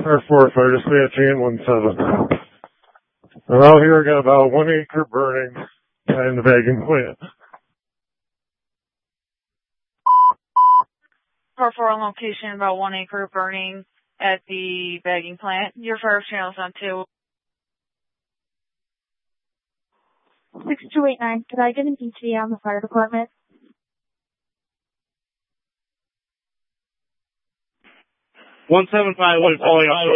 Air 4 Fire Dispatch and 17. And out here I got about 1 acre burning in the bagging plant. Car 4 on location, about 1 acre burning at the bagging plant. Your fire channel's on 2. 6289, could I get an ETA on the fire department? One 175 calling out.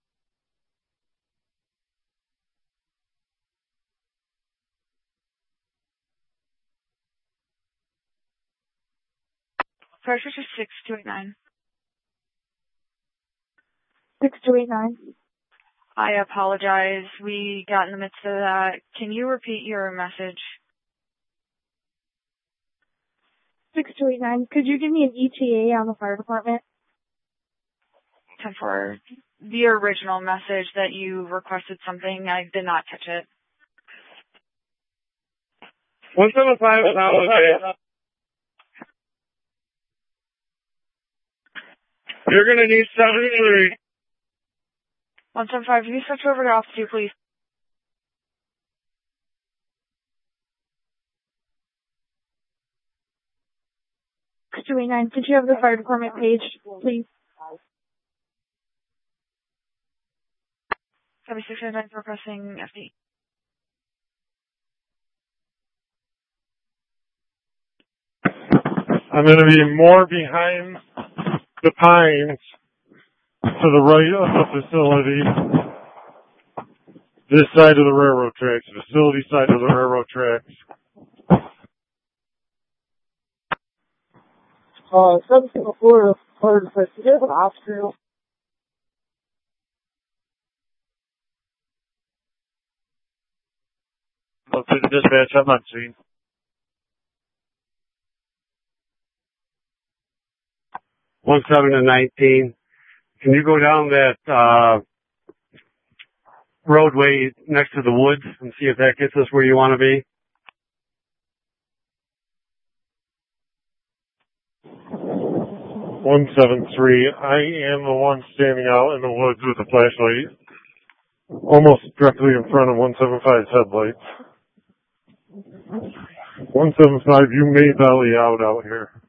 Fire switch is 6289. 6289. I apologize. We got in the midst of that. Can you repeat your message? 6289, could you give me an ETA on the fire department? 10-4. The original message that you requested something, I did not catch it. 175 is out. You're going to need 73. 175, can you switch over to Officer 2, please? Could you have the fire department page, please? 7609 requesting FD. I'm going to be more behind the pines to the right of the facility. This side of the railroad tracks, the facility side of the railroad tracks. 704 fire dispatch. Do you have an obstacle? Up to the dispatch, I'm on scene. One 719. Can you go down that roadway next to the woods and see if that gets us where you want to be? 173. I am the one standing out in the woods with the flashlight, almost directly in front of 175's headlights. 175, you may belly out here.